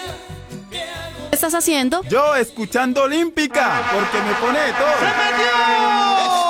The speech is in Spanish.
¿Qué estás haciendo? Yo escuchando Olímpica, porque me pone todo. ¡Se metió!